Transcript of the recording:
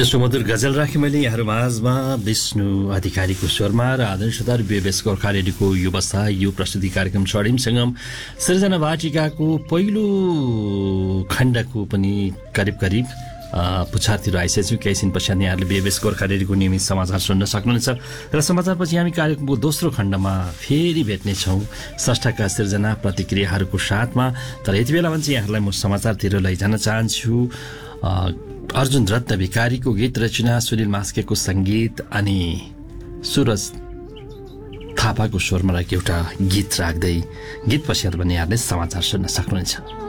यस्तो मधुर गजल राखेँ मैले यहाँहरू माझमा विष्णु अधिकारीको स्वरमा र आदरणीय श्रोताहरू बेबेस गोर्खा रेडियोको व्यवस्था यो प्रस्तुति कार्यक्रम स्वर्णिम सङ्गम सृजना वाटिकाको पहिलो खण्डको पनि करिब पुछारतिर आइसकेको छु। केही दिन पश्चात यहाँहरूले बेबेस गोर्खा रेडियोको नियमित समाचार सुन्न सक्नुहुनेछ र समाचारपछि हामी कार्यक्रमको दोस्रो खण्डमा फेरि भेट्नेछौँ स्रष्टाका सृजना प्रतिक्रियाहरूको साथमा। तर यति बेलामा चाहिँ यहाँहरूलाई म समाचारतिर लैजान चाहन्छु। अर्जुन रत्न भिकारीको गीत रचना, सुनिल मास्केको सङ्गीत अनि सुरज थापाको स्वरमा रहेको एउटा गीत राख्दै गीत पश्चात भने यहाँहरूले समाचार सुन्न सक्नुहुनेछ।